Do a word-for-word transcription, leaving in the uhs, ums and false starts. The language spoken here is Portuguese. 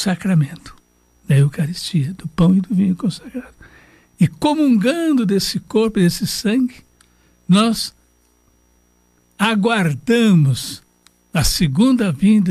sacramento da Eucaristia, do pão e do vinho consagrado. E comungando desse corpo e desse sangue, nós aguardamos a segunda vinda